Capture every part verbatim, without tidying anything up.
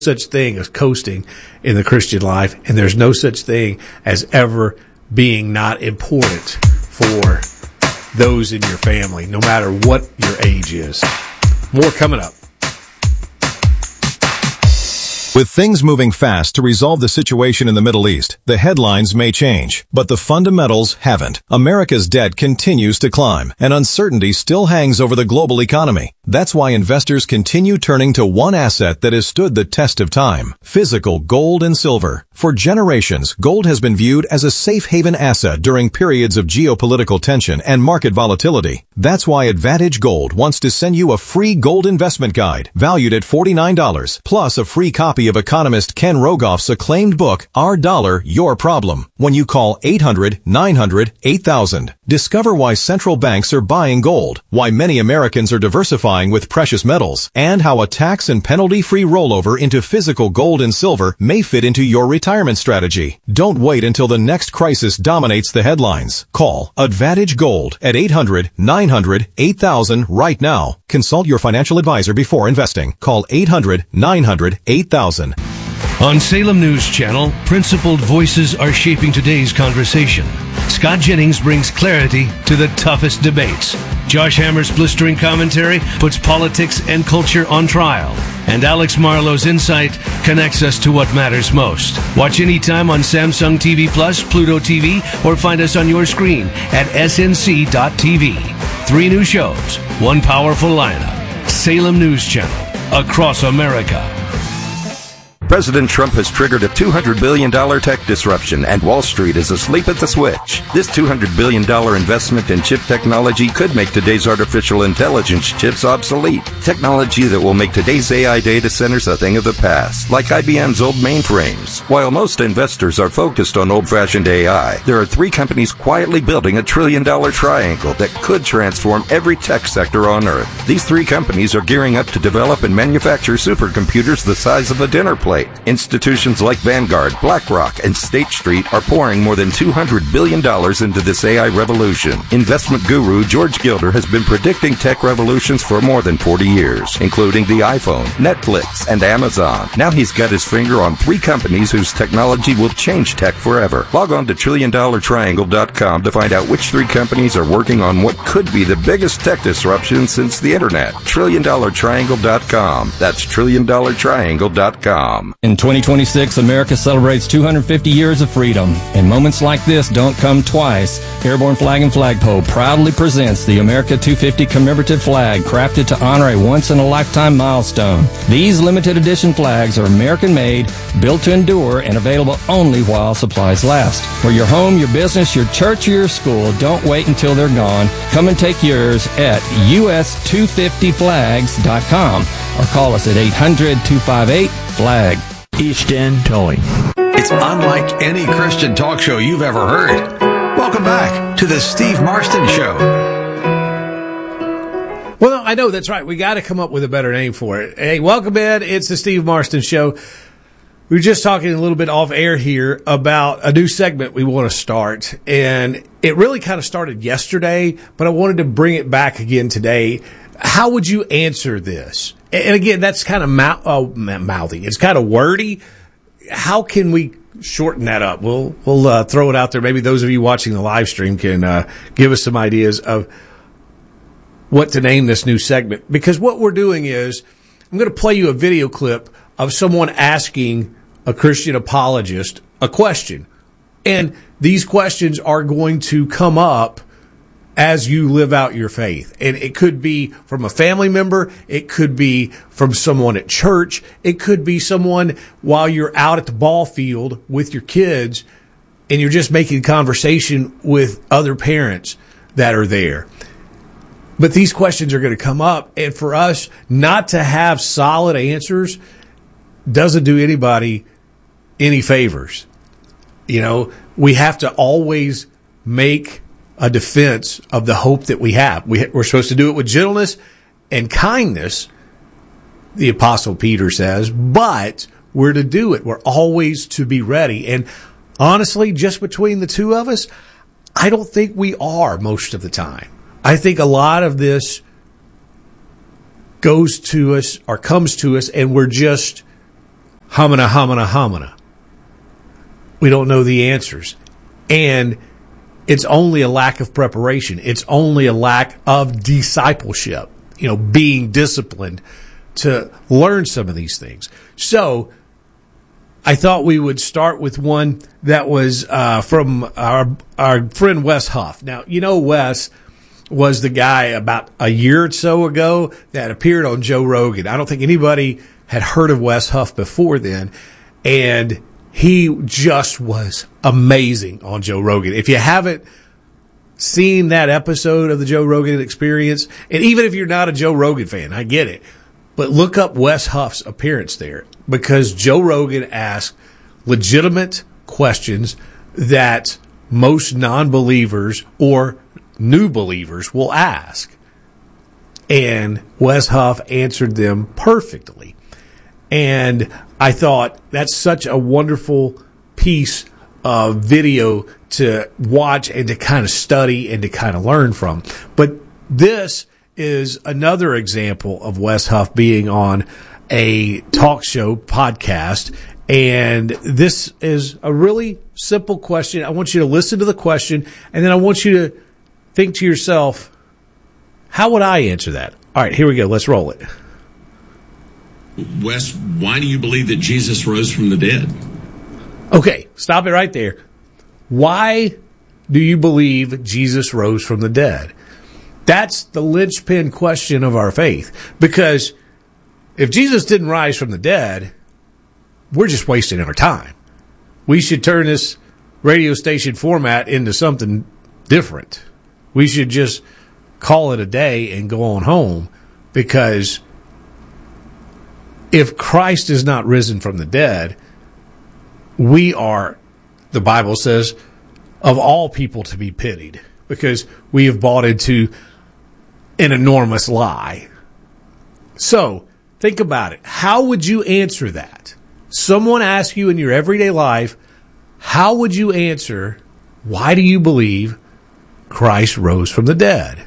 such thing as coasting in the Christian life, and there's no such thing as ever being not important for those in your family, no matter what your age is. More coming up. With things moving fast to resolve the situation in the Middle East, the headlines may change, but the fundamentals haven't. America's debt continues to climb, and uncertainty still hangs over the global economy. That's why investors continue turning to one asset that has stood the test of time: physical gold and silver. For generations, gold has been viewed as a safe haven asset during periods of geopolitical tension and market volatility. That's why Advantage Gold wants to send you a free gold investment guide valued at forty-nine dollars, plus a free copy of economist Ken Rogoff's acclaimed book, Our Dollar, Your Problem, when you call eight hundred, nine hundred, eight thousand. Discover why central banks are buying gold, why many Americans are diversifying with precious metals, and how a tax and penalty-free rollover into physical gold and silver may fit into your retirement strategy. Don't wait until the next crisis dominates the headlines. Call Advantage Gold at eight hundred, nine hundred, eight thousand right now. Consult your financial advisor before investing. Call eight hundred, nine hundred, eight thousand. On Salem News Channel, principled voices are shaping today's conversation. Scott Jennings brings clarity to the toughest debates. Josh Hammer's blistering commentary puts politics and culture on trial. And Alex Marlowe's insight connects us to what matters most. Watch anytime on Samsung T V Plus, Pluto T V, or find us on your screen at S N C dot T V. Three new shows, one powerful lineup. Salem News Channel, across America. President Trump has triggered a two hundred billion dollars tech disruption, and Wall Street is asleep at the switch. This two hundred billion dollars investment in chip technology could make today's artificial intelligence chips obsolete. Technology that will make today's A I data centers a thing of the past, like I B M's old mainframes. While most investors are focused on old-fashioned A I, there are three companies quietly building a trillion-dollar triangle that could transform every tech sector on Earth. These three companies are gearing up to develop and manufacture supercomputers the size of a dinner plate. Institutions like Vanguard, BlackRock, and State Street are pouring more than two hundred billion dollars into this A I revolution. Investment guru George Gilder has been predicting tech revolutions for more than forty years, including the iPhone, Netflix, and Amazon. Now he's got his finger on three companies whose technology will change tech forever. Log on to trillion dollar triangle dot com to find out which three companies are working on what could be the biggest tech disruption since the internet. trillion dollar triangle dot com. That's trillion dollar triangle dot com. In twenty twenty-six, America celebrates two hundred fifty years of freedom, and moments like this don't come twice. Airborne Flag and Flagpole proudly presents the America two fifty commemorative flag, crafted to honor a once-in-a-lifetime milestone. These limited edition flags are American-made, built to endure, and available only while supplies last. For your home, your business, your church, or your school, don't wait until they're gone. Come and take yours at U S two fifty flags dot com or call us at eight hundred, two five eight, flag. East End Towing. It's unlike any Christian talk show you've ever heard. Welcome back to the Steve Marston Show. Well, I know, that's right. We got to come up with a better name for it. Hey, welcome in. It's the Steve Marston Show. We were just talking a little bit off air here about a new segment we want to start. And it really kind of started yesterday, but I wanted to bring it back again today. How would you answer this? And again, that's kind of mou- oh, mouthy. It's kind of wordy. How can we shorten that up? We'll we'll uh, throw it out there. Maybe those of you watching the live stream can uh, give us some ideas of what to name this new segment. Because what we're doing is, I'm going to play you a video clip of someone asking a Christian apologist a question. And these questions are going to come up as you live out your faith. And it could be from a family member. It could be from someone at church. It could be someone while you're out at the ball field with your kids and you're just making conversation with other parents that are there. But these questions are going to come up. And for us not to have solid answers doesn't do anybody any favors. You know, we have to always make a defense of the hope that we have. We, we're supposed to do it with gentleness and kindness, the Apostle Peter says, but we're to do it. We're always to be ready. And honestly, just between the two of us, I don't think we are most of the time. I think a lot of this goes to us or comes to us and we're just Homina, homina, homina. We don't know the answers. And it's only a lack of preparation. It's only a lack of discipleship, you know, being disciplined to learn some of these things. So I thought we would start with one that was uh, from our our friend Wes Huff. Now, you know, Wes was the guy about a year or so ago that appeared on Joe Rogan. I don't think anybody had heard of Wes Huff before then, and he just was amazing on Joe Rogan. If you haven't seen that episode of the Joe Rogan Experience, and even if you're not a Joe Rogan fan, I get it, but look up Wes Huff's appearance there, because Joe Rogan asked legitimate questions that most non-believers or new believers will ask. And Wes Huff answered them perfectly. And I thought that's such a wonderful piece of video to watch and to kind of study and to kind of learn from. But this is another example of Wes Huff being on a talk show podcast. And this is a really simple question. I want you to listen to the question, and then I want you to think to yourself, how would I answer that? All right, here we go. Let's roll it. Wes, why do you believe that Jesus rose from the dead? Okay, stop it right there. Why do you believe Jesus rose from the dead? That's the linchpin question of our faith. Because if Jesus didn't rise from the dead, we're just wasting our time. We should turn this radio station format into something different. We should just call it a day and go on home, because if Christ is not risen from the dead, we are, the Bible says, of all people to be pitied, because we have bought into an enormous lie. So, think about it. How would you answer that? Someone asks you in your everyday life, how would you answer, why do you believe Christ rose from the dead?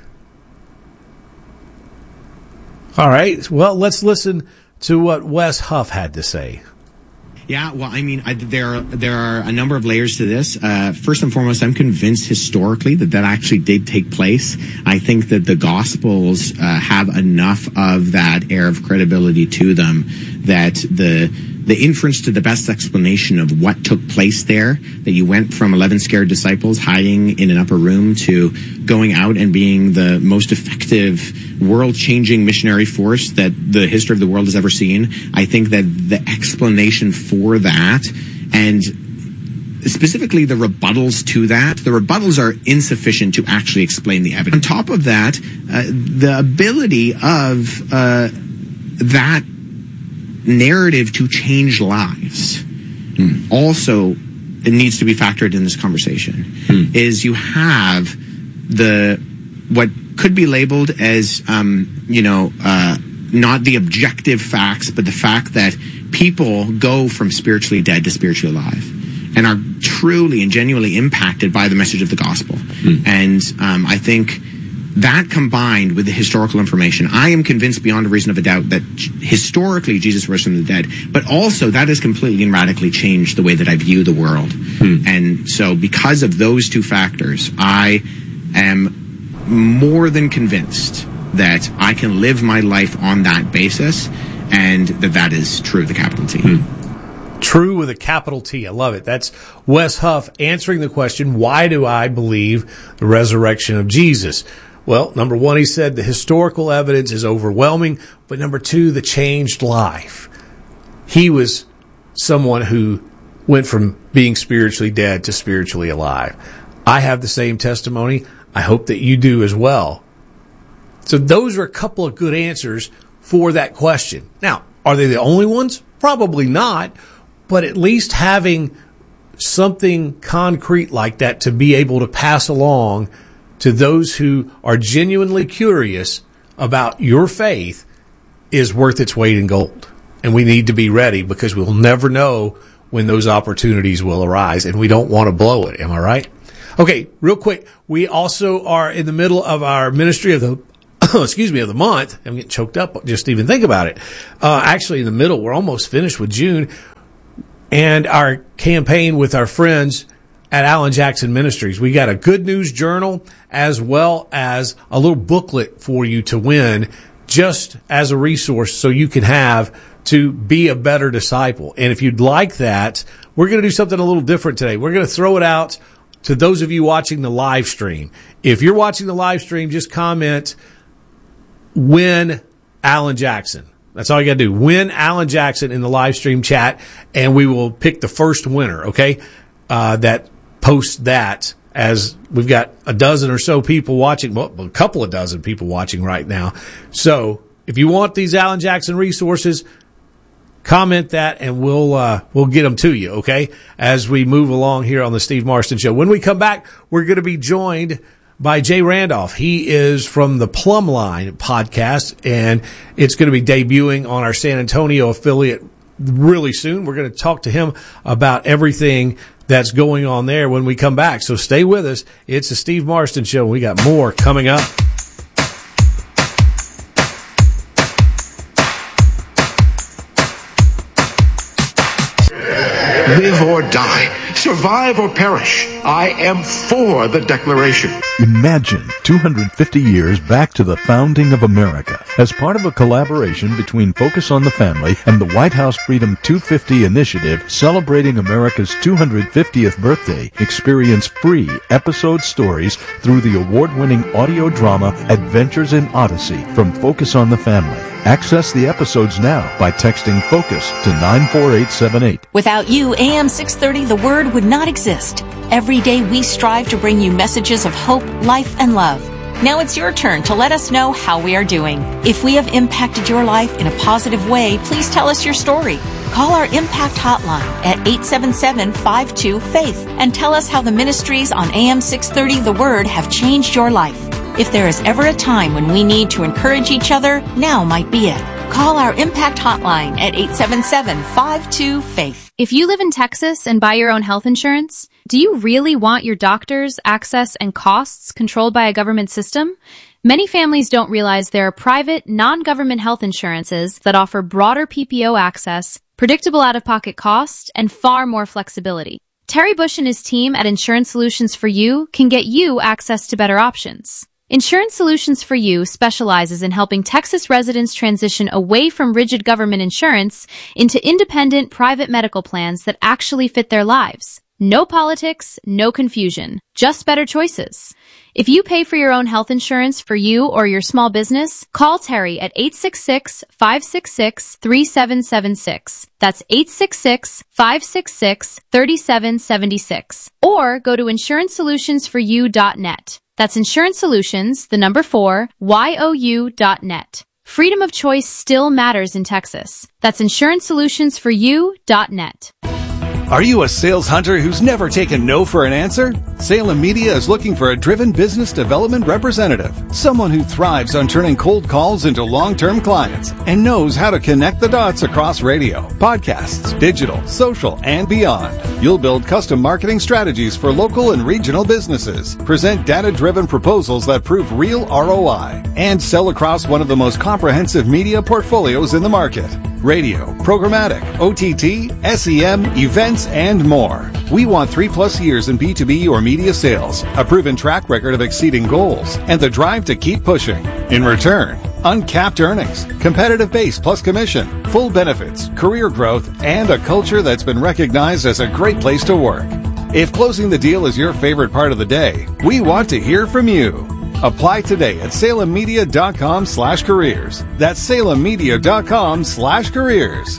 All right, well, let's listen to what Wes Huff had to say. Yeah, well, I mean, I, there are, there are a number of layers to this. Uh, first and foremost, I'm convinced historically that that actually did take place. I think that the Gospels uh, have enough of that air of credibility to them that the the inference to the best explanation of what took place there, that you went from eleven scared disciples hiding in an upper room to going out and being the most effective, world-changing missionary force that the history of the world has ever seen. I think that the explanation for that, and specifically the rebuttals to that, the rebuttals are insufficient to actually explain the evidence. On top of that, uh, the ability of uh, that narrative to change lives hmm. also it needs to be factored in this conversation. Hmm. Is you have the what could be labeled as um, you know uh, not the objective facts, but the fact that people go from spiritually dead to spiritually alive and are truly and genuinely impacted by the message of the gospel. Hmm. And um, I think that combined with the historical information, I am convinced beyond a reason of a doubt that historically Jesus rose from the dead, but also that has completely and radically changed the way that I view the world. Hmm. And so because of those two factors, I am more than convinced that I can live my life on that basis, and that that is true, the capital T. Hmm. True with a capital T. I love it. That's Wes Huff answering the question, why do I believe the resurrection of Jesus? Well, number one, he said the historical evidence is overwhelming, but number two, the changed life. He was someone who went from being spiritually dead to spiritually alive. I have the same testimony. I hope that you do as well. So those are a couple of good answers for that question. Now, are they the only ones? Probably not, but at least having something concrete like that to be able to pass along to those who are genuinely curious about your faith is worth its weight in gold. And we need to be ready, because we'll never know when those opportunities will arise, and we don't want to blow it. Am I right? Okay, real quick. We also are in the middle of our ministry of the, excuse me, of the month. I'm getting choked up just to even think about it. Uh, actually in the middle, we're almost finished with June. and our campaign with our friends at Alan Jackson Ministries. We got a good news journal as well as a little booklet for you to win just as a resource so you can have to be a better disciple. And if you'd like that, we're going to do something a little different today. We're going to throw it out to those of you watching the live stream. If you're watching the live stream, just comment, win Alan Jackson. That's all you got to do. Win Alan Jackson in the live stream chat, and we will pick the first winner, okay, uh, that posts that, as we've got a dozen or so people watching, well, a couple of dozen people watching right now. So if you want these Alan Jackson resources, comment that, and we'll uh, we'll get them to you, okay, as we move along here on the Steve Marston Show. When we come back, we're going to be joined by Jay Randolph. He is from the Plumb Line podcast, and it's going to be debuting on our San Antonio affiliate really soon. We're going to talk to him about everything that's going on there when we come back. So stay with us. It's the Steve Marston Show. We got more coming up. Live or die, survive or perish, I am for the Declaration. Imagine two hundred fifty years back to the founding of America. As part of a collaboration between Focus on the Family and the White House Freedom two fifty initiative celebrating America's two hundred fiftieth birthday, experience free episode stories through the award-winning audio drama Adventures in Odyssey from Focus on the Family. Access the episodes now by texting FOCUS to nine four eight seven eight. Without you, A M six thirty The Word would not exist. Every day we strive to bring you messages of hope, life, and love. Now it's your turn to let us know how we are doing. If we have impacted your life in a positive way, please tell us your story. Call our Impact Hotline at eight seven seven, five two, FAITH and tell us how the ministries on A M six thirty The Word have changed your life. If there is ever a time when we need to encourage each other, now might be it. Call our Impact Hotline at eight seven seven, five two, FAITH. If you live in Texas and buy your own health insurance, do you really want your doctors, access, and costs controlled by a government system? Many families don't realize there are private, non-government health insurances that offer broader P P O access, predictable out-of-pocket costs, and far more flexibility. Terry Bush and his team at Insurance Solutions for You can get you access to better options. Insurance Solutions for You specializes in helping Texas residents transition away from rigid government insurance into independent private medical plans that actually fit their lives. No politics, no confusion, just better choices. If you pay for your own health insurance for you or your small business, call Terry at eight six six, five six six, three seven seven six. That's eight six six, five six six, three seven seven six. Or go to insurance solutions for you dot net. That's Insurance Solutions, the number four, Y O U dot net. Freedom of choice still matters in Texas. That's insurance solutions for you dot net. Are you a sales hunter who's never taken no for an answer? Salem Media is looking for a driven business development representative, someone who thrives on turning cold calls into long-term clients and knows how to connect the dots across radio, podcasts, digital, social, and beyond. You'll build custom marketing strategies for local and regional businesses, present data-driven proposals that prove real R O I, and sell across one of the most comprehensive media portfolios in the market. Radio, programmatic, O T T, S E M, events, and more. We want three plus years in B two B or media sales, a proven track record of exceeding goals, and the drive to keep pushing. In return, uncapped earnings, competitive base plus commission, full benefits, career growth, and a culture that's been recognized as a great place to work. If closing the deal is your favorite part of the day, we want to hear from you. Apply today at salem media dot com slash careers. That's salem media dot com slash careers.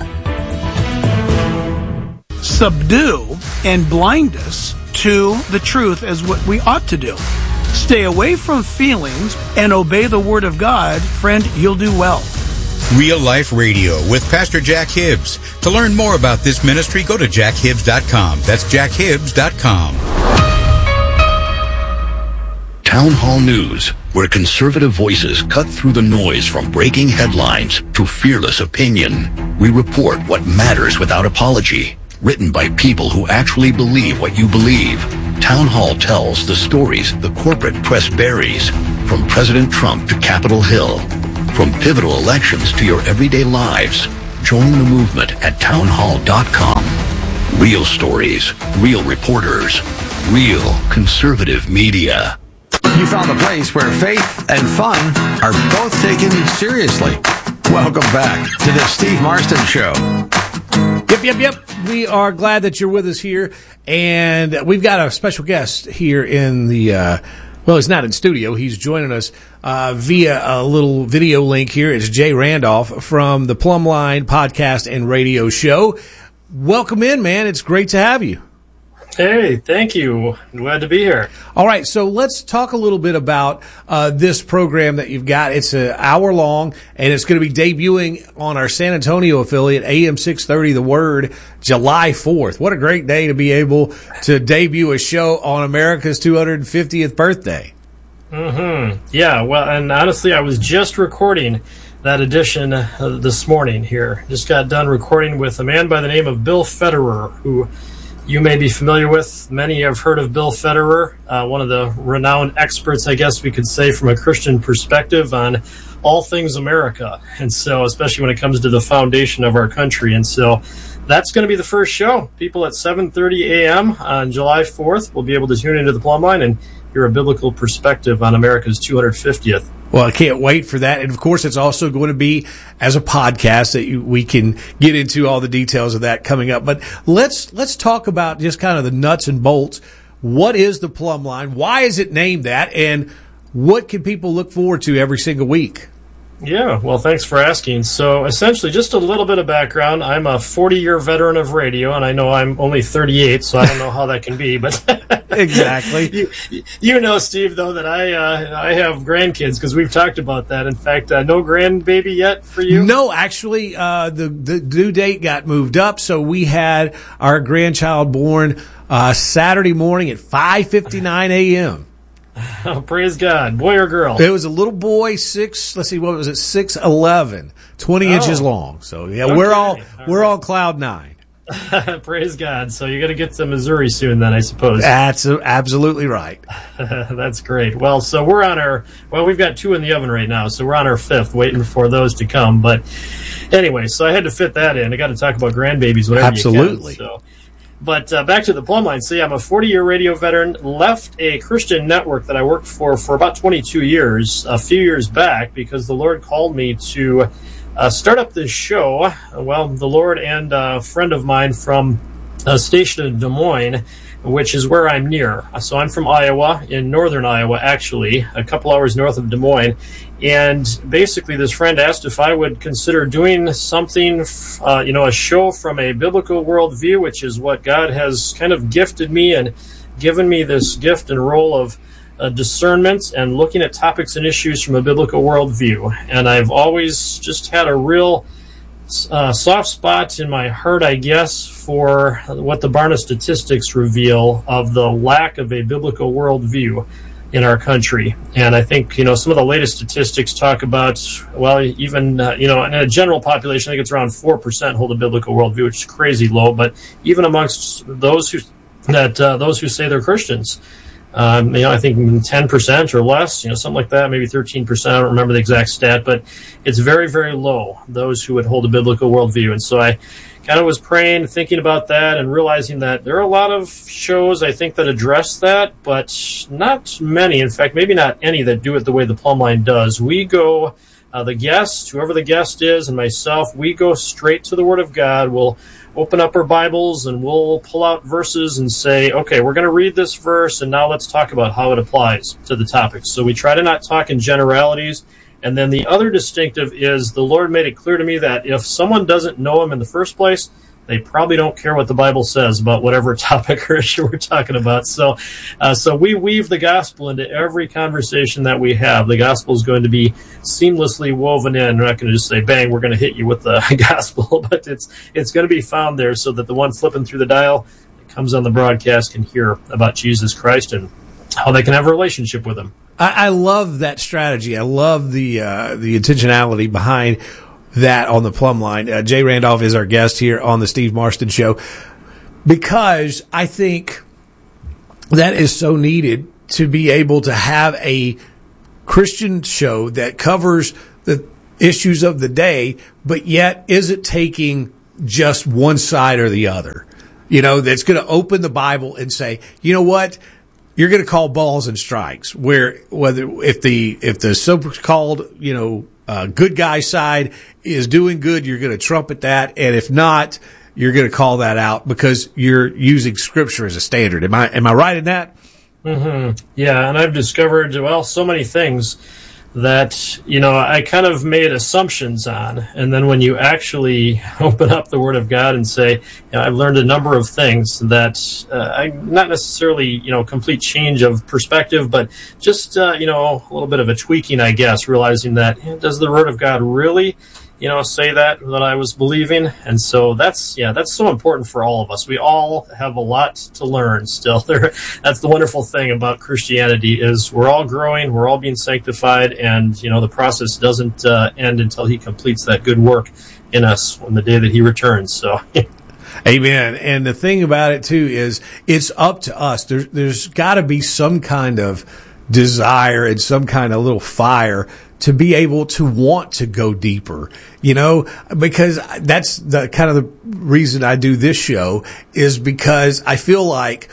Subdue and blind us to the truth as what we ought to do. Stay away from feelings and obey the Word of God. Friend, you'll do well. Real Life Radio with Pastor Jack Hibbs. To learn more about this ministry, go to jack hibbs dot com. That's jack hibbs dot com. Town Hall News, where conservative voices cut through the noise from breaking headlines to fearless opinion. We report what matters without apology. Written by people who actually believe what you believe. Town Hall tells the stories the corporate press buries, from President Trump to Capitol Hill. From pivotal elections to your everyday lives. Join the movement at town hall dot com. Real stories, real reporters, real conservative media. You found the place where faith and fun are both taken seriously. Welcome back to the Steve Marston Show. Yep, yep, yep. We are glad that you're with us here, and we've got a special guest here in the, uh, well, he's not in studio. He's joining us uh, via a little video link here. It's Jay Randolph from the Plumline Podcast and Radio Show. Welcome in, man. It's great to have you. Hey, thank you. Glad to be here. All right, so let's talk a little bit about uh, this program that you've got. It's an hour long, and it's going to be debuting on our San Antonio affiliate, A M six thirty, The Word, July fourth. What a great day to be able to debut a show on America's two hundred fiftieth birthday. Mm-hmm. Yeah, well, and honestly, I was just recording that edition uh, this morning here. Just got done recording with a man by the name of Bill Federer, who you may be familiar with. Many have heard of Bill Federer, uh, one of the renowned experts, I guess we could say, from a Christian perspective on all things America. And so, especially when it comes to the foundation of our country. And so that's going to be the first show. People at seven thirty a.m. on July fourth will be able to tune into the Plumline and hear a biblical perspective on America's two hundred fiftieth. Well, I can't wait for that. And, of course, it's also going to be as a podcast that you, we can get into all the details of that coming up. But let's let's talk about just kind of the nuts and bolts. What is the Plumline? Why is it named that? And what can people look forward to every single week? Yeah, well, thanks for asking. So, essentially, just a little bit of background. I'm a forty-year veteran of radio, and I know I'm only thirty-eight, so I don't know how that can be. But exactly, you, you know, Steve, though, that I uh, I have grandkids because we've talked about that. In fact, uh, no grandbaby yet for you? No, actually, uh, the the due date got moved up, so we had our grandchild born uh, Saturday morning at five fifty-nine a.m. Oh, praise God. Boy or girl? It was a little boy, six, let's see, what was it, six eleven, twenty oh. inches long. So, yeah, okay. we're all, all we're right. on cloud nine. Praise God. So you're going to get to Missouri soon then, I suppose. That's absolutely right. That's great. Well, so we're on our, well, we've got two in the oven right now, so we're on our fifth, waiting for those to come. But anyway, so I had to fit that in. I got to talk about grandbabies, whatever absolutely. you can. So. But uh, back to the Plumline. See, I'm a forty-year radio veteran, left a Christian network that I worked for for about twenty-two years, a few years back, because the Lord called me to uh, start up this show. Well, the Lord and a friend of mine from a station in Des Moines, which is where I'm near. So I'm from Iowa, in northern Iowa, actually, a couple hours north of Des Moines. And basically, this friend asked if I would consider doing something, uh, you know, a show from a biblical worldview, which is what God has kind of gifted me and given me this gift and role of uh, discernment and looking at topics and issues from a biblical worldview. And I've always just had a real uh, soft spot in my heart, I guess, for what the Barna statistics reveal of the lack of a biblical worldview in our country. And I think, you know, some of the latest statistics talk about, well, even, uh, you know, in a general population, I think it's around four percent hold a biblical worldview, which is crazy low. But even amongst those who, that, uh, those who say they're Christians, um, you know, I think ten percent or less, you know, something like that, maybe thirteen percent. I don't remember the exact stat, but it's very, very low, those who would hold a biblical worldview. And so I kind of was praying, thinking about that, and realizing that there are a lot of shows, I think, that address that, but not many. In fact, maybe not any that do it the way the Plumline does. We go, uh, the guest, whoever the guest is, and myself, we go straight to the Word of God. We'll open up our Bibles, and we'll pull out verses and say, okay, we're going to read this verse, and now let's talk about how it applies to the topics. So we try to not talk in generalities. And then the other distinctive is the Lord made it clear to me that if someone doesn't know Him in the first place, they probably don't care what the Bible says about whatever topic or issue we're talking about. So uh, so we weave the gospel into every conversation that we have. The gospel is going to be seamlessly woven in. We're not going to just say, bang, we're going to hit you with the gospel, but it's it's going to be found there so that the one flipping through the dial that comes on the broadcast can hear about Jesus Christ and how they can have a relationship with Him. I, I love that strategy. I love the uh, the intentionality behind that on the Plumline. Uh, Jay Randolph is our guest here on the Steve Marston Show because I think that is so needed to be able to have a Christian show that covers the issues of the day, but yet isn't taking just one side or the other. you know, that's going to open the Bible and say, you know what? You're going to call balls and strikes where whether if the if the so-called, you know, uh, good guy side is doing good, you're going to trumpet that. And if not, you're going to call that out because you're using Scripture as a standard. Am I am I right in that? Mm-hmm. Yeah, and I've discovered, well, so many things that, you know, I kind of made assumptions on. And then when you actually open up the Word of God and say, you know, I've learned a number of things that uh, I not necessarily, you know, complete change of perspective, but just, uh, you know, a little bit of a tweaking, I guess, realizing that, you know, does the Word of God really, you know, say that, that I was believing? And so that's, yeah, that's so important for all of us. We all have a lot to learn still. There, that's the wonderful thing about Christianity is we're all growing, we're all being sanctified, and, you know, the process doesn't uh, end until he completes that good work in us on the day that he returns. So, amen. And the thing about it, too, is it's up to us. There, there's got to be some kind of desire and some kind of little fire to be able to want to go deeper, you know, because that's the kind of the reason I do this show is because I feel like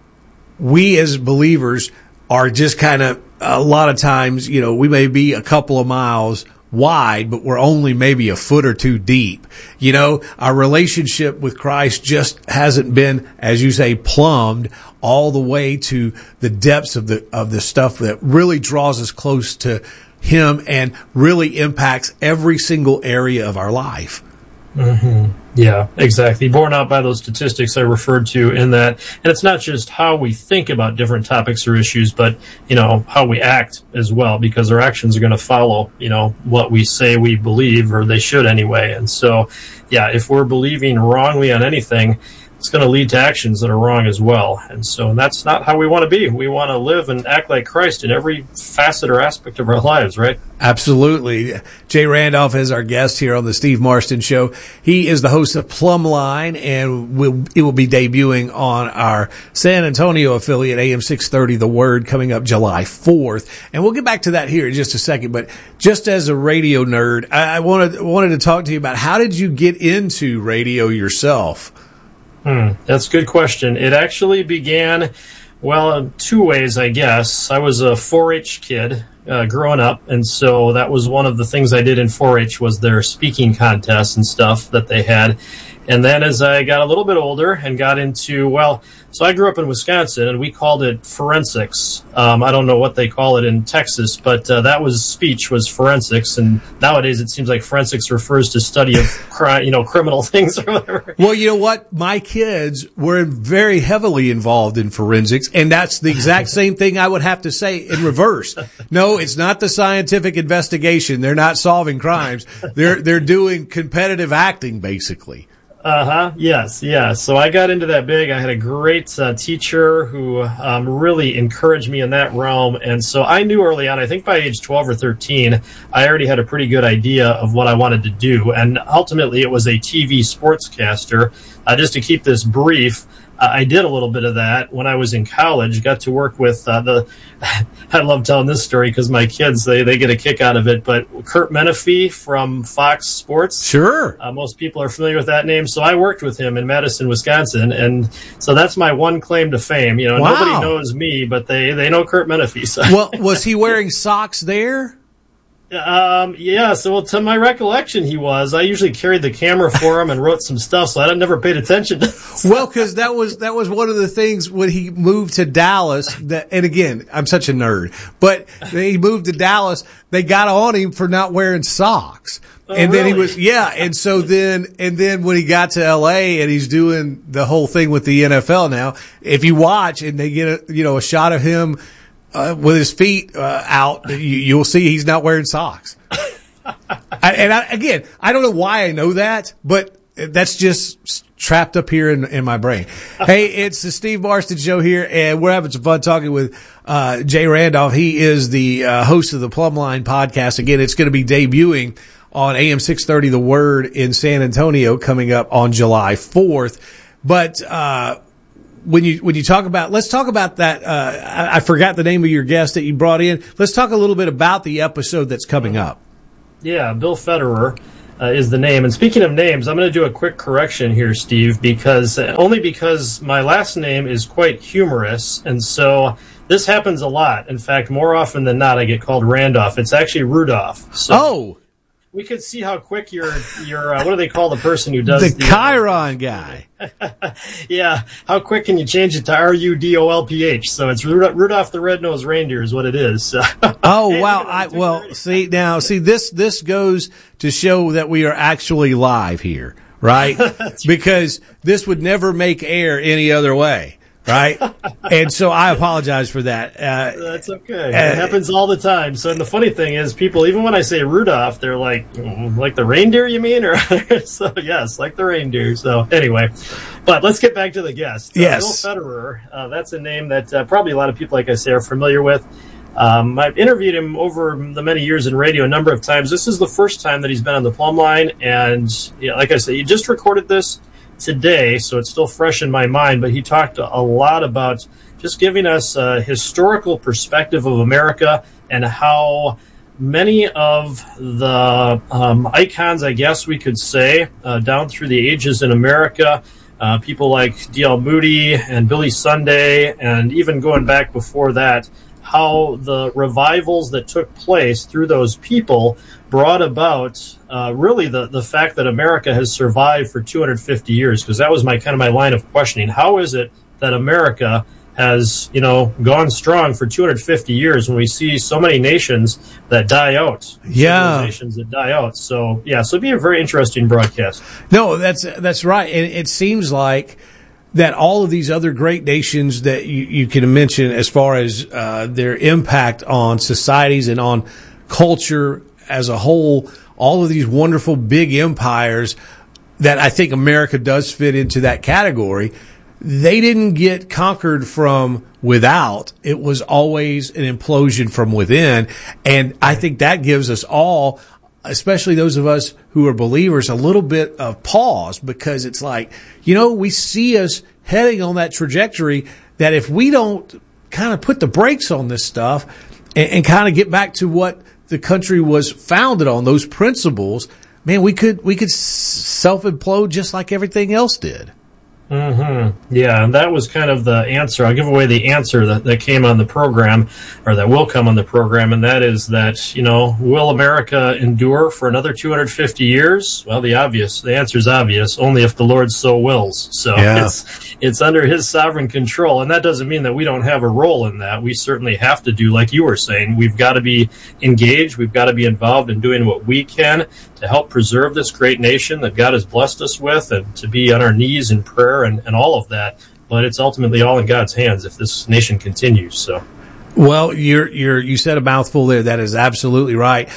we as believers are just kind of a lot of times, you know, we may be a couple of miles wide, but we're only maybe a foot or two deep. You know, our relationship with Christ just hasn't been, as you say, plumbed all the way to the depths of the, of the stuff that really draws us close to Him and really impacts every single area of our life. Mm-hmm. Yeah, exactly. Borne out by those statistics I referred to in that. And it's not just how we think about different topics or issues, but, you know, how we act as well, because our actions are going to follow, you know, what we say we believe, or they should anyway. And so, yeah, if we're believing wrongly on anything, it's going to lead to actions that are wrong as well. And so that's not how we want to be. We want to live and act like Christ in every facet or aspect of our lives, right? Absolutely. Jay Randolph is our guest here on the Steve Marston Show. He is the host of Plumline, and we'll, it will be debuting on our San Antonio affiliate, A M six thirty, The Word, coming up July fourth. And we'll get back to that here in just a second. But just as a radio nerd, I, I wanted, wanted to talk to you about how did you get into radio yourself? Hmm, that's a good question. It actually began, well, two ways, I guess. I was a four H kid uh, growing up, and so that was one of the things I did in four H was their speaking contests and stuff that they had. And then as I got a little bit older and got into, well, so I grew up in Wisconsin, and we called it forensics. Um, I don't know what they call it in Texas, but uh, that was speech was forensics. And nowadays it seems like forensics refers to study of crime, you know, criminal things or whatever. Well, you know what? My kids were very heavily involved in forensics, and that's the exact same thing I would have to say in reverse. No, it's not the scientific investigation. They're not solving crimes. They're they're doing competitive acting, basically. Uh-huh. Yes, yes. So I got into that big. I had a great uh, teacher who um, really encouraged me in that realm. And so I knew early on, I think by age twelve or thirteen, I already had a pretty good idea of what I wanted to do. And ultimately, it was a T V sportscaster. Uh, just to keep this brief, uh, I did a little bit of that when I was in college. Got to work with uh, the, I love telling this story because my kids, they, they get a kick out of it, but Kurt Menefee from Fox Sports. Sure. Uh, most people are familiar with that name. So I worked with him in Madison, Wisconsin. And so that's my one claim to fame. You know, wow. Nobody knows me, but they, they know Kurt Menefee. So. Well, was he wearing socks there? Um, yeah, so well, to my recollection, he was. I usually carried the camera for him and wrote some stuff, so I never paid attention to Well, because that was that was one of the things when he moved to Dallas. That, and again, I'm such a nerd, but he moved to Dallas. They got on him for not wearing socks. Oh, and then really? he was, yeah. And so then, and then when he got to L A and he's doing the whole thing with the N F L now, if you watch and they get a, you know, a shot of him Uh, with his feet uh, out, you, you'll see he's not wearing socks. I, and I, again, I don't know why I know that, but that's just trapped up here in, in my brain. Hey, it's the Steve Marston Show here, and we're having some fun talking with uh, Jay Randolph. He is the uh, host of the Plumline podcast. Again, it's going to be debuting on A M six thirty, The Word in San Antonio, coming up on July fourth. But uh When you when you talk about, let's talk about that. Uh, I, I forgot the name of your guest that you brought in. Let's talk a little bit about the episode that's coming up. Yeah, Bill Federer. uh, is the name. And speaking of names, I'm going to do a quick correction here, Steve, because uh, only because my last name is quite humorous, and so this happens a lot. In fact, more often than not, I get called Randolph. It's actually Rudolph. So oh. We could see how quick your your uh, what do they call the person who does the, the Chiron uh, guy? Yeah, how quick can you change it to R U D O L P H? So it's Rudolph the Red-Nosed Reindeer is what it is. So. Oh wow! I, well, see now, see this this goes to show that we are actually live here, right? Because this would never make air any other way. Right? And so I apologize for that. Uh, That's okay. It uh, happens all the time. So and the funny thing is people, even when I say Rudolph, they're like, mm, like the reindeer, you mean? Or so yes, like the reindeer. So anyway, but let's get back to the guest. Uh, yes. Bill Federer, uh, that's a name that uh, probably a lot of people, like I say, are familiar with. Um, I've interviewed him over the many years in radio a number of times. This is the first time that he's been on the Plumb Line. And yeah, like I said, he just recorded this today, so it's still fresh in my mind, but he talked a lot about just giving us a historical perspective of America and how many of the um, icons, I guess we could say, uh, down through the ages in America, uh, people like D L Moody and Billy Sunday, and even going back before that, how the revivals that took place through those people brought about uh, really the, the fact that America has survived for two hundred fifty years, because that was my kind of my line of questioning. How is it that America has, you know, gone strong for two hundred fifty years when we see so many nations that die out? Yeah. Nations that die out. So, yeah, so it'd be a very interesting broadcast. No, that's that's right. And it seems like that all of these other great nations that you, you can mention as far as uh, their impact on societies and on culture as a whole, all of these wonderful big empires that I think America does fit into that category, they didn't get conquered from without. It was always an implosion from within. And I think that gives us all, especially those of us who are believers, a little bit of pause, because it's like, you know, we see us heading on that trajectory that if we don't kind of put the brakes on this stuff and, and kind of get back to what the country was founded on, those principles, man, we could we could self-implode just like everything else did. Mm-hmm. Yeah, and that was kind of the answer. I'll give away the answer that, that came on the program, or that will come on the program, and that is that, you know, will America endure for another two hundred fifty years? Well, the obvious, the answer is obvious, only if the Lord so wills. So yeah. it's it's under his sovereign control, and that doesn't mean that we don't have a role in that. We certainly have to do, like you were saying, we've got to be engaged, we've got to be involved in doing what we can to help preserve this great nation that God has blessed us with, and to be on our knees in prayer and, and all of that. But it's ultimately all in God's hands if this nation continues. So, well, you're you're you said a mouthful there. That is absolutely right,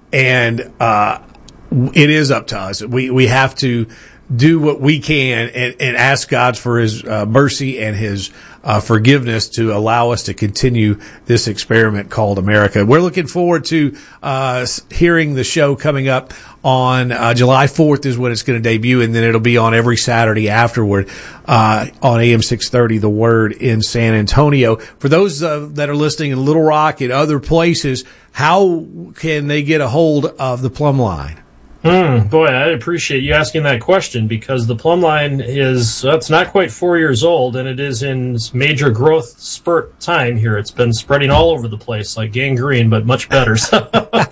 and uh, it is up to us. We we have to do what we can and, and ask God for His uh, mercy and His uh, forgiveness to allow us to continue this experiment called America. We're looking forward to uh, hearing the show coming up on uh, July fourth is when it's going to debut, and then it'll be on every Saturday afterward uh, on A M six thirty, The Word in San Antonio. For those uh, that are listening in Little Rock and other places, how can they get a hold of the Plumb Line? Mm, boy, I appreciate you asking that question, because the Plumb Line is, well, it's not quite four years old, and it is in major growth spurt time here. It's been spreading all over the place like gangrene, but much better. So,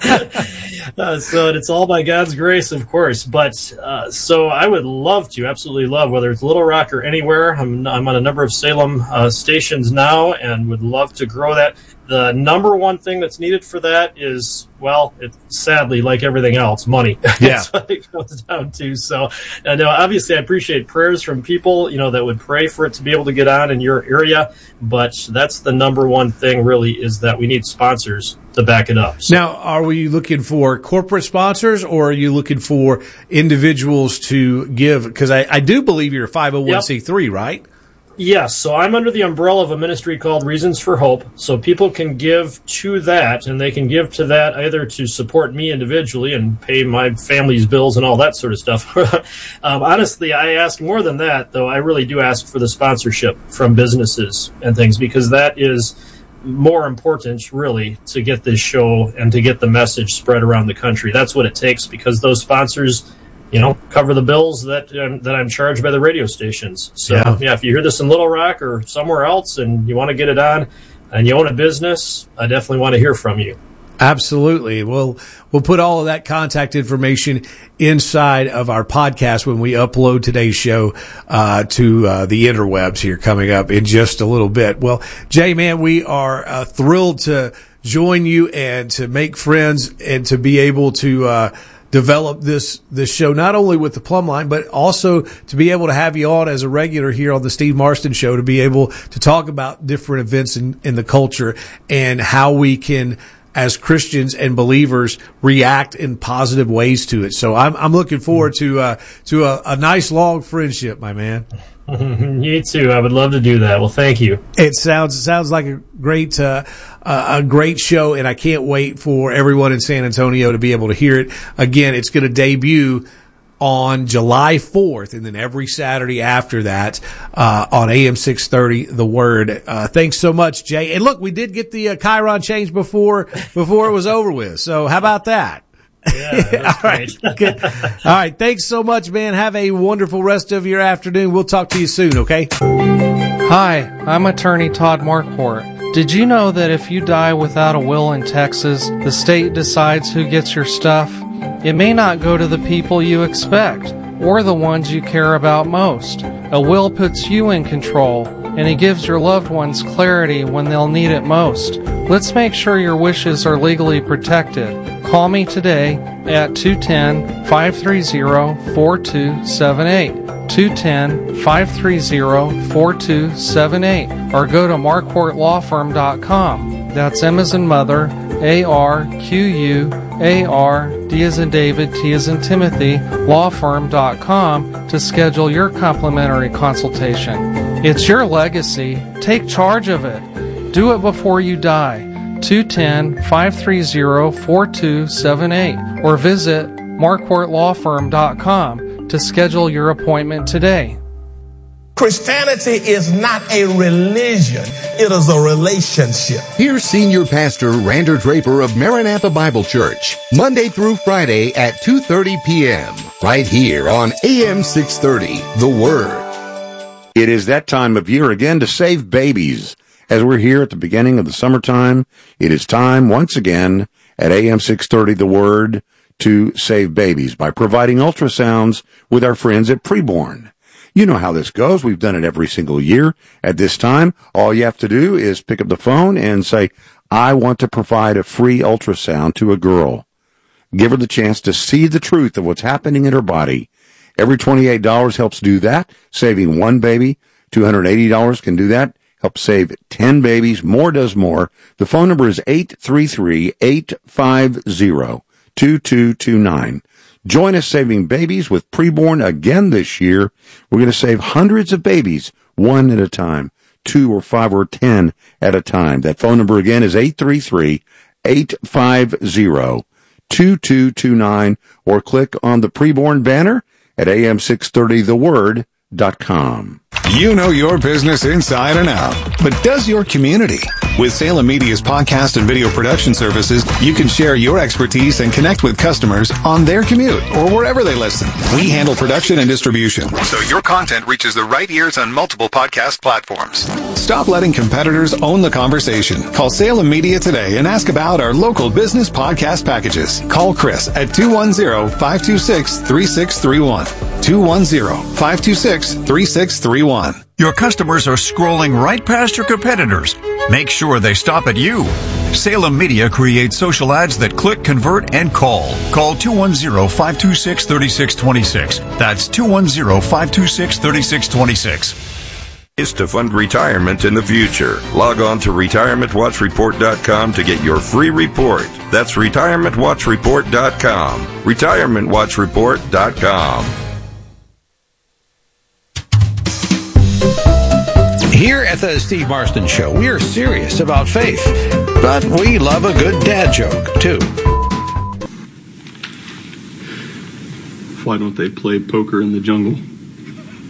uh, so it's all by God's grace, of course. But uh, so I would love to, absolutely love, whether it's Little Rock or anywhere. I'm, I'm on a number of Salem uh, stations now, and would love to grow that. The number one thing that's needed for that is, well, it's sadly, like everything else, money. Yeah. That's what it comes down to. So, I know, obviously, I appreciate prayers from people, you know, that would pray for it to be able to get on in your area. But that's the number one thing, really, is that we need sponsors to back it up. So, now, are we looking for corporate sponsors, or are you looking for individuals to give? Because I, I do believe you're a five oh one c three, yep. Right? Yes, so I'm under the umbrella of a ministry called Reasons for Hope, so people can give to that, and they can give to that either to support me individually and pay my family's bills and all that sort of stuff. um, honestly, I ask more than that, though. I really do ask for the sponsorship from businesses and things, because that is more important, really, to get this show and to get the message spread around the country. That's what it takes, because those sponsors, you know, cover the bills that um, that I'm charged by the radio stations. So, yeah. yeah, if you hear this in Little Rock or somewhere else and you want to get it on and you own a business, I definitely want to hear from you. Absolutely. We'll, we'll put all of that contact information inside of our podcast when we upload today's show uh, to uh, the interwebs here coming up in just a little bit. Well, Jay, man, we are uh, thrilled to join you and to make friends and to be able to uh, develop this this show, not only with the Plumb Line, but also to be able to have you on as a regular here on the Steve Marston Show, to be able to talk about different events in, in the culture and how we can, as Christians and believers, react in positive ways to it. So I'm I'm looking forward to uh, to a, a nice long friendship, my man. You too. I would love to do that. Well, thank you. It sounds sounds like a great uh, a great show, and I can't wait for everyone in San Antonio to be able to hear it. Again, it's going to debut on July fourth, and then every Saturday after that uh, on A M six thirty, The Word. Uh, thanks so much, Jay. And look, we did get the uh, Chiron change before before it was over with. So how about that? Yeah, that's All right. great. Good. All right. Thanks so much, man. Have a wonderful rest of your afternoon. We'll talk to you soon, okay? Hi, I'm attorney Todd Marquardt. Did you know that if you die without a will in Texas, the state decides who gets your stuff? It may not go to the people you expect, or the ones you care about most. A will puts you in control, and it gives your loved ones clarity when they'll need it most. Let's make sure your wishes are legally protected. Call me today at two one zero, five three zero, four two seven eight, two one zero, five three zero, four two seven eight, or go to marquardt law firm dot com. That's M as in mother, A R Q U A R, D as in David, T as in Timothy, law firm dot com to schedule your complimentary consultation. It's your legacy. Take charge of it. Do it before you die. two one zero, five three zero, four two seven eight, or visit marquardt law firm dot com to schedule your appointment today. Christianity is not a religion. It is a relationship. Here's Senior Pastor Rander Draper of Maranatha Bible Church, Monday through Friday at two thirty p.m., right here on A M six thirty, The Word. It is that time of year again to save babies. As we're here at the beginning of the summertime, it is time once again at A M six thirty, The Word, to save babies by providing ultrasounds with our friends at Preborn. You know how this goes. We've done it every single year. At this time, all you have to do is pick up the phone and say, I want to provide a free ultrasound to a girl. Give her the chance to see the truth of what's happening in her body. Every twenty-eight dollars helps do that, saving one baby. two hundred eighty dollars can do that. Help save ten babies. More does more. The phone number is eight three three, eight five zero, two two two nine. Join us saving babies with Preborn again this year. We're going to save hundreds of babies, one at a time, two or five or ten at a time. That phone number again is eight three three, eight five zero, two two two nine, or click on the Preborn banner at A M six thirty the word dot com. You know your business inside and out, but does your community? With Salem Media's podcast and video production services, you can share your expertise and connect with customers on their commute or wherever they listen. We handle production and distribution, so your content reaches the right ears on multiple podcast platforms. Stop letting competitors own the conversation. Call Salem Media today and ask about our local business podcast packages. Call Chris at two one zero, five two six, three six three one. two one zero, five two six, three six three one. Your customers are scrolling right past your competitors. Make sure they stop at you. Salem Media creates social ads that click, convert, and call. Call two one zero, five two six, three six two six. That's two one zero, five two six, three six two six. Is to fund retirement in the future. Log on to retirement watch report dot com to get your free report. That's retirement watch report dot com. retirement watch report dot com. Here at the Steve Marston Show, we are serious about faith, but we love a good dad joke, too. Why don't they play poker in the jungle?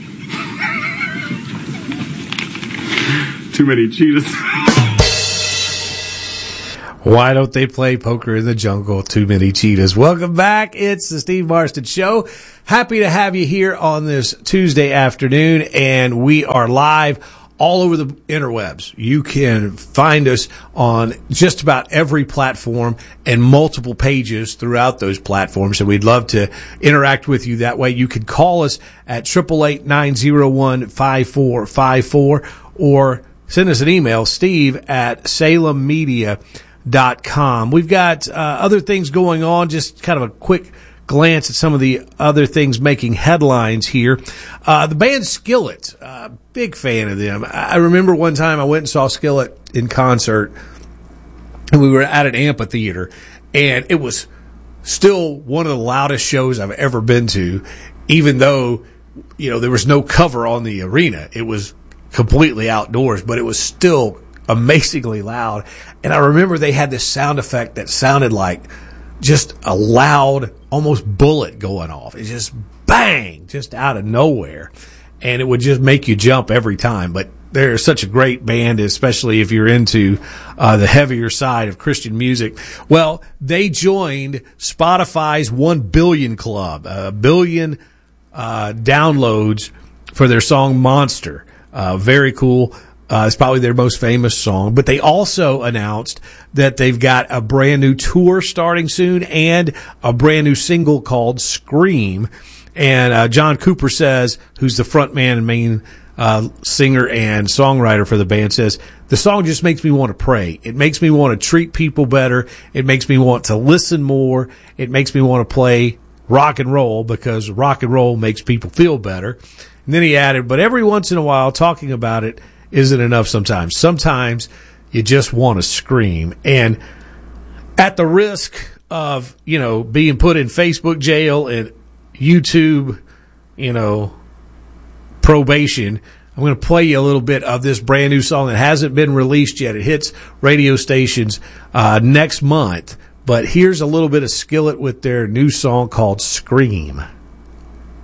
Too many cheetahs. Why don't they play poker in the jungle? Too many cheetahs. Welcome back. It's the Steve Marston Show. Happy to have you here on this Tuesday afternoon, and we are live all over the interwebs. You can find us on just about every platform and multiple pages throughout those platforms. So we'd love to interact with you that way. You can call us at eight eight eight, nine oh one, five four five four or send us an email, steve at salem media dot com. We've got uh, other things going on, just kind of a quick glance at some of the other things making headlines here. Uh, the band Skillet, uh, big fan of them. I remember one time I went and saw Skillet in concert, and we were at an amphitheater, and it was still one of the loudest shows I've ever been to, even though, you know, there was no cover on the arena. It was completely outdoors, but it was still amazingly loud. And I remember they had this sound effect that sounded like just a loud, almost bullet going off. It's just bang, just out of nowhere. And it would just make you jump every time. But they're such a great band, especially if you're into uh, the heavier side of Christian music. Well, they joined Spotify's one billion Club, a billion uh, downloads for their song Monster. Uh, very cool. Uh, it's probably their most famous song, but they also announced that they've got a brand new tour starting soon and a brand new single called Scream. And, uh, John Cooper says, who's the front man and main, uh, singer and songwriter for the band, says, the song just makes me want to pray. It makes me want to treat people better. It makes me want to listen more. It makes me want to play rock and roll because rock and roll makes people feel better. And then he added, but every once in a while talking about it isn't enough sometimes. Sometimes you just want to scream. And at the risk of, you know, being put in Facebook jail and YouTube, you know, probation, I'm going to play you a little bit of this brand new song that hasn't been released yet. It hits radio stations uh, next month. But here's a little bit of Skillet with their new song called Scream.